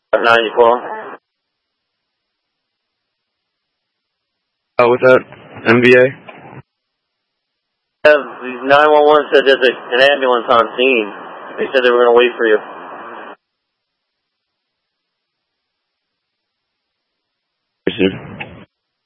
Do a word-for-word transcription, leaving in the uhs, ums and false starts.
ninety-four. Oh, what's that? M V A? Yeah, nine one one said there's a, an ambulance on scene. They said they were going to wait for you. Yes, sir.